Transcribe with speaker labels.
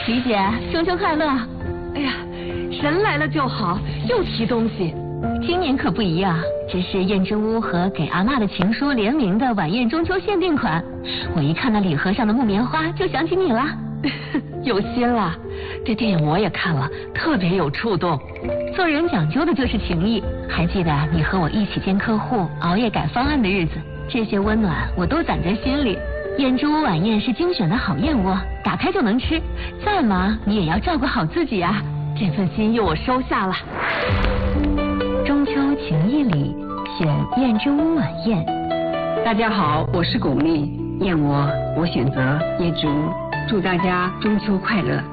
Speaker 1: 李姐，中秋快乐！
Speaker 2: 哎呀，人来了就好，又提东西。
Speaker 1: 今年可不一样，这是燕之屋和给阿嬷的情书联名的晚宴中秋限定款。我一看那礼盒上的木棉花，就想起你了。
Speaker 2: 有心了，这电影我也看了，特别有触动。
Speaker 1: 做人讲究的就是情谊。还记得你和我一起见客户、熬夜改方案的日子，这些温暖我都攒在心里。燕之屋晚宴是精选的好燕窝，打开就能吃。再忙你也要照顾好自己啊！
Speaker 2: 这份心意我收下了。
Speaker 1: 中秋情谊里，选燕之屋晚宴。
Speaker 3: 大家好，我是巩俐，燕窝我选择燕之屋，祝大家中秋快乐。